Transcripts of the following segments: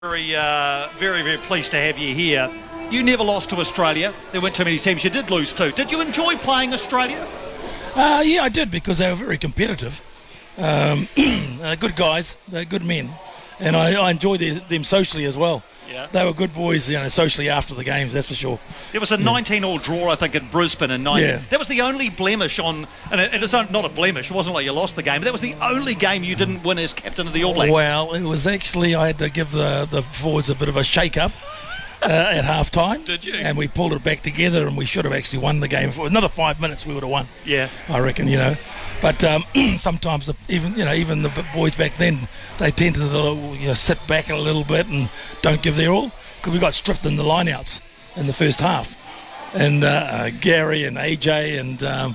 Very pleased to have you here. You never lost to Australia. There weren't too many teams you did lose to. Did you enjoy playing Australia? Yeah, I did, because they were very competitive. Good guys, they're good men, and I enjoyed them socially as well. Yeah. They were good boys, socially after the games, that's for sure. There was a 19-all draw, I think, in Brisbane in 19. Yeah. That was the only blemish on, and it's not a blemish, it wasn't like you lost the game, but that was the only game you didn't win as captain of the All Blacks. Well, it was actually, I had to give the forwards a bit of a shake-up at half-time. Did you? And we pulled it back together, and we should have actually won the game. For another 5 minutes, we would have won. Yeah. I reckon, But sometimes even the boys back then, they tend to sit back a little bit and don't give their all, because we got stripped in the lineouts in the first half. And Gary and AJ and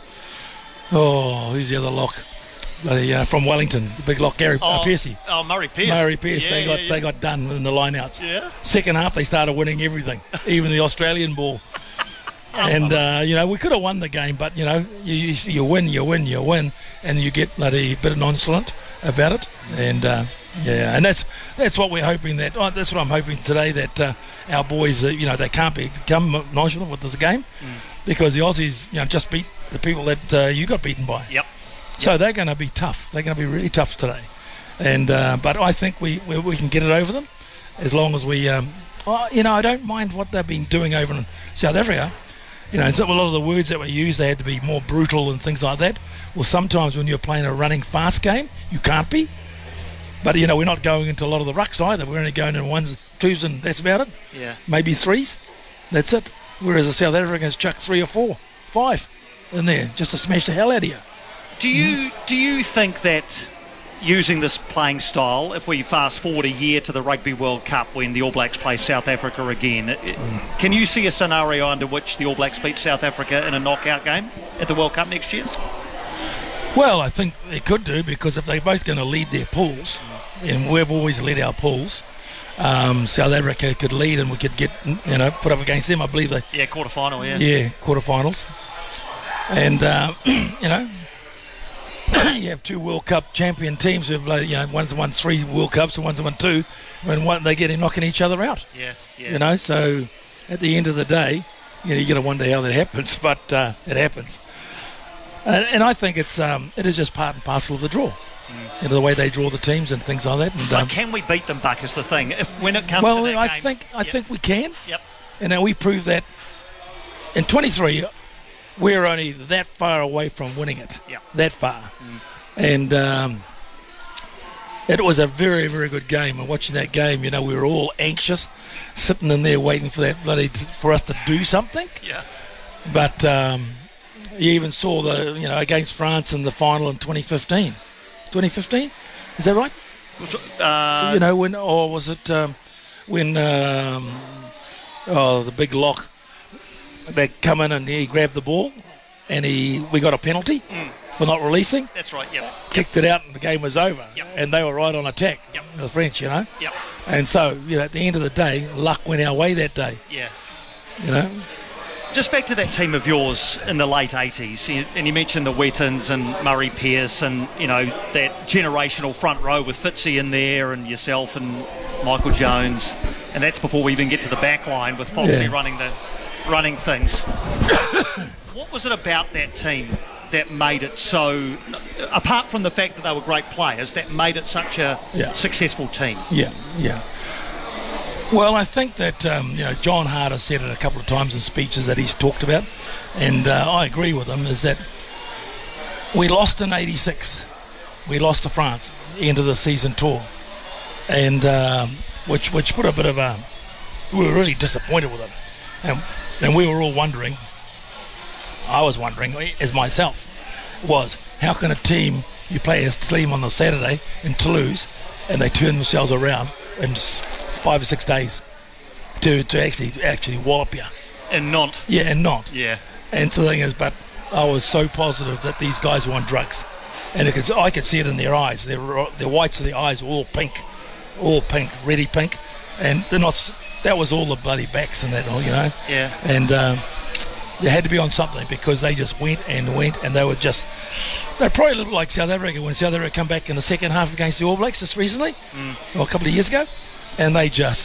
who's the other lock? From Wellington, the big lock, Gary Pearcey. Oh, Murray Pearce. Murray Pearce. Yeah, they got done in the lineouts. Yeah. Second half, they started winning everything, even the Australian ball. And we could have won the game, but you win, and you get bloody bit of nonchalant about it, and and that's what we're hoping that's what I'm hoping today, that our boys they can't become nonchalant with this game, because the Aussies just beat the people that you got beaten by. Yep. So they're going to be tough. They're going to be really tough today, and but I think we can get it over them, as long as we I don't mind what they've been doing over in South Africa. So a lot of the words that were used, they had to be more brutal and things like that. Well, sometimes when you're playing a running fast game, you can't be. But, we're not going into a lot of the rucks either. We're only going in ones, twos, and that's about it. Yeah. Maybe threes. That's it. Whereas the South Africans chuck 3 or 4, 5 in there just to smash the hell out of you. Do you think that using this playing style, if we fast forward a year to the Rugby World Cup when the All Blacks play South Africa again, can you see a scenario under which the All Blacks beat South Africa in a knockout game at the World Cup next year? Well, I think they could do, because if they're both going to lead their pools, and we've always led our pools, South Africa could lead and we could get, put up against them, I believe they... Yeah, quarterfinal, yeah. Yeah, quarterfinals. And, you have 2 World Cup champion teams who've, one's won 3 World Cups and one's won 2, and they get knocking each other out. Yeah. So at the end of the day, you got to wonder how that happens, but it happens. And I think it is just part and parcel of the draw. The way they draw the teams and things like that. And, but can we beat them, Buck, is the thing. When it comes to that game... I think we can. Yep. And we proved that in 23. We're only that far away from winning it. Yep. That far. And it was a very, very good game. And watching that game, we were all anxious, sitting in there waiting for that for us to do something. Yeah. But you even saw against France in the final in 2015. 2015? Is that right? When, or was it when the big lock, they come in and he grabbed the ball and we got a penalty for not releasing. That's right, yep. Kicked it out and the game was over. Yep. And they were right on attack, yep. The French, Yep. And so, at the end of the day, luck went our way that day. Yeah. Just back to that team of yours in the late 80s, and you mentioned the Wettins and Murray Pearce and, that generational front row with Fitzy in there and yourself and Michael Jones, and that's before we even get to the back line with Foxy running things. What was it about that team that made it so, apart from the fact that they were great players, that made it such a successful team? Yeah. Well, I think that, John Hart has said it a couple of times in speeches that he's talked about, and I agree with him, is that we lost in 86. We lost to France, end of the season tour, and which put a bit of a... We were really disappointed with it. And we were all wondering, I was wondering, as myself, was how can a team, you play a team on the Saturday in Toulouse, and they turn themselves around in 5 or 6 days to actually wallop you. And not. Yeah, and not. Yeah. And so the thing is, but I was so positive that these guys were on drugs. And I could see it in their eyes. Their whites of the eyes were all pink, ready pink. And they're not... That was all the bloody backs and that, Yeah. And they had to be on something, because they just went, and they were just... They probably looked like South Africa when South Africa come back in the second half against the All Blacks just recently, or a couple of years ago. and they just